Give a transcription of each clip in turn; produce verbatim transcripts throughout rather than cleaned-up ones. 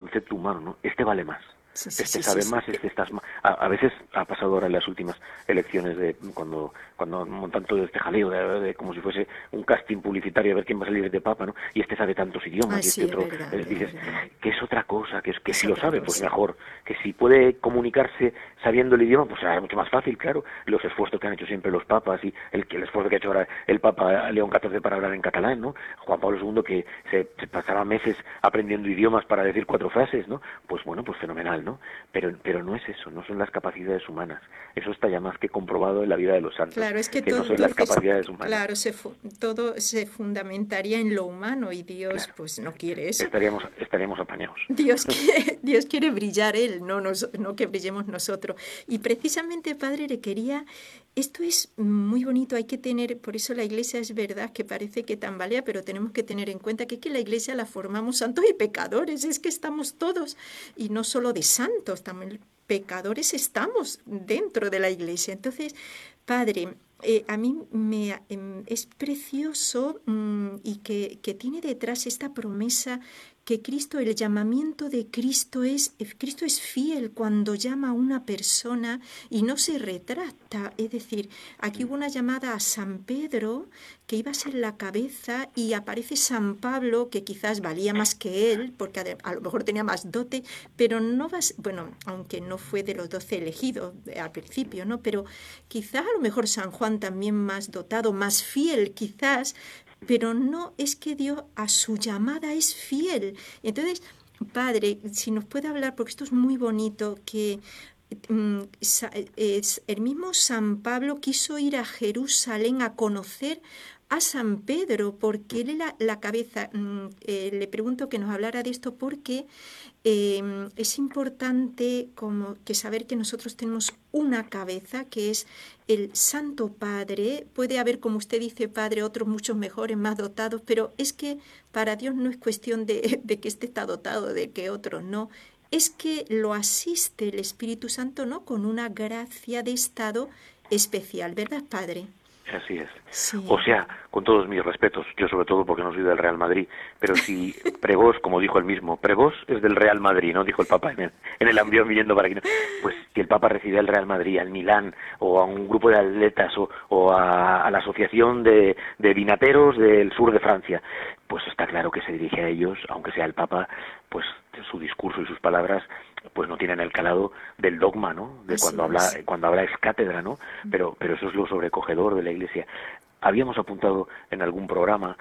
concepto humano, ¿no? Este vale más. Sí, sí, Este sí, sabe sí, más, sí. este estás más. A, a veces ha pasado ahora en las últimas elecciones de cuando cuando montan todo este jaleo de, de como si fuese un casting publicitario a ver quién va a salir de papa, ¿no? Y este sabe tantos idiomas Ah, y este sí, es otro verdad, eh, es dices verdad. que es otra cosa, que es que Es si lo otra sabe pues cosa. mejor, que si puede comunicarse sabiendo el idioma pues será mucho más fácil, claro. Los esfuerzos que han hecho siempre los papas y el, el esfuerzo que ha hecho ahora el papa León catorce para hablar en catalán, ¿no? Juan Pablo segundo que se, se pasaba meses aprendiendo idiomas para decir cuatro frases, ¿no? Pues bueno, pues fenomenal, ¿no? Pero pero no es eso, no son las capacidades humanas. Eso está ya más que comprobado en la vida de los santos, Claro, es que que todo no son las entonces, capacidades humanas. claro, se fu- todo se fundamentaría en lo humano y Dios Claro, pues no quiere eso. estaríamos estaríamos apañados. Dios quiere, Dios quiere brillar Él, no, nos, no que brillemos nosotros. Y precisamente, Padre, le quería, esto es muy bonito, hay que tener, por eso la Iglesia es verdad que parece que tambalea, pero tenemos que tener en cuenta que, que la Iglesia la formamos santos y pecadores, es que estamos todos, y no solo de santos, también pecadores estamos dentro de la Iglesia. Entonces, Padre, eh, a mí me, em, es precioso mm, y que, que tiene detrás esta promesa que Cristo, el llamamiento de Cristo es, Cristo es fiel cuando llama a una persona y no se retracta. Es decir, aquí hubo una llamada a San Pedro que iba a ser la cabeza y aparece San Pablo que quizás valía más que él porque a, a lo mejor tenía más dote, pero no vas, bueno, aunque no fue de los doce elegidos al principio, ¿no? Pero quizás a lo mejor San Juan también más dotado, más fiel quizás, pero no es que Dios a su llamada es fiel. Entonces, Padre, si nos puede hablar, porque esto es muy bonito, que mm, es, el mismo San Pablo quiso ir a Jerusalén a conocer a San Pedro, porque él era la cabeza. Mm, eh, le pregunto que nos hablara de esto porque eh, es importante como que saber que nosotros tenemos una cabeza que es el Santo Padre. Puede haber, como usted dice, Padre, otros muchos mejores, más dotados, pero es que para Dios no es cuestión de, de que este está dotado, de que otros no. Es que lo asiste el Espíritu Santo, ¿no? Con una gracia de estado especial, ¿verdad, Padre? Así es. Sí. O sea, con todos mis respetos, yo sobre todo porque no soy del Real Madrid, pero si Pregós, como dijo él mismo, Pregós es del Real Madrid, ¿no? Dijo el Papa en el, en el avión viniendo para aquí. ¿No? Pues si el Papa recibe al Real Madrid, al Milán, o a un grupo de atletas, o, o a, a la Asociación de, de Vinateros del sur de Francia, pues está claro que se dirige a ellos, aunque sea el Papa, pues su discurso y sus palabras pues no tienen el calado del dogma, ¿no? De Así cuando habla es. cuando habla es cátedra, ¿no? Pero pero eso es lo sobrecogedor de la Iglesia. Habíamos apuntado en algún programa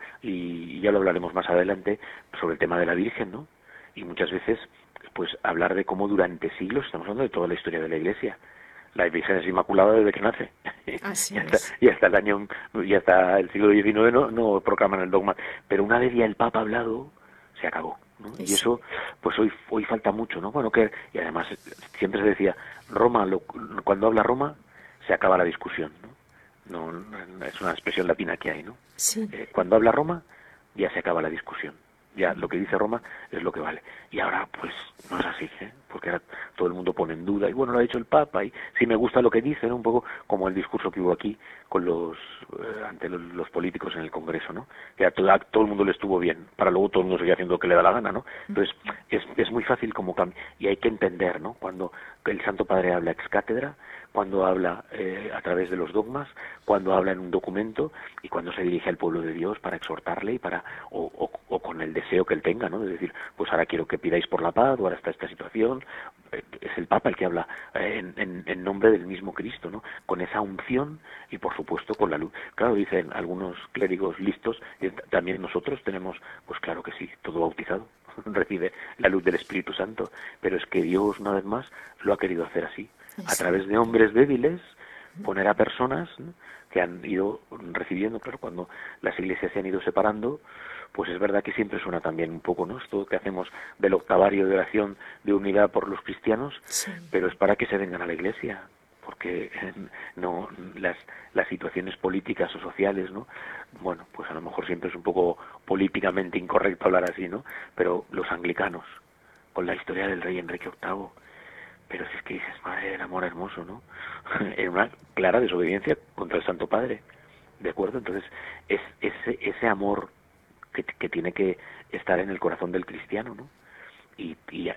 y ya lo hablaremos más adelante sobre el tema de la Virgen, ¿no? Y muchas veces pues hablar de cómo durante siglos estamos hablando de toda la historia de la Iglesia. La Virgen es inmaculada desde que nace. Así y, hasta, es. y hasta el año y hasta el siglo diecinueve no, no proclaman el dogma. Pero una vez ya el Papa ha hablado, se acabó, ¿no? Y Es, eso, pues hoy hoy falta mucho, ¿no? Bueno, que y además siempre se decía, Roma, lo, cuando habla Roma, se acaba la discusión, ¿no? No, es una expresión latina que hay, ¿no? sí. Eh, cuando habla Roma, ya se acaba la discusión. Ya lo que dice Roma es lo que vale. Y ahora, pues, no es así, ¿eh? Porque ahora todo el mundo pone en duda, y bueno, lo ha dicho el Papa, y sí me gusta lo que dice, ¿no? Un poco como el discurso que hubo aquí con los eh, ante los, los políticos en el Congreso, ¿no? Que a todo, a todo el mundo le estuvo bien, para luego todo el mundo seguir haciendo lo que le da la gana, ¿no? Entonces, es, es muy fácil como cambiar, y hay que entender, ¿no? Cuando el Santo Padre habla ex cátedra, cuando habla eh, a través de los dogmas, cuando habla en un documento y cuando se dirige al pueblo de Dios para exhortarle y para o, o, o con el deseo que él tenga, ¿no? De decir, pues ahora quiero que pidáis por la paz, o ahora está esta situación. Eh, es el Papa el que habla eh, en, en, en nombre del mismo Cristo, ¿no? Con esa unción y por supuesto con la luz. Claro, dicen algunos clérigos listos, y también nosotros tenemos, pues claro que sí, todo bautizado recibe la luz del Espíritu Santo, pero es que Dios una vez más lo ha querido hacer así, a Eso. través de hombres débiles, poner a personas, ¿no? Que han ido recibiendo, claro, cuando las iglesias se han ido separando, pues es verdad que siempre suena también un poco, ¿no? Esto que hacemos del octavario de oración de unidad por los cristianos, Sí. pero es para que se vengan a la iglesia, porque no las las situaciones políticas o sociales, ¿no? Bueno, pues a lo mejor siempre es un poco políticamente incorrecto hablar así, ¿no? Pero los anglicanos, con la historia del rey Enrique octavo, pero si es que dices, madre del amor hermoso, ¿no? En una clara desobediencia contra el Santo Padre, ¿de acuerdo? Entonces, es ese, ese amor que, que tiene que estar en el corazón del cristiano, ¿no? Y, y,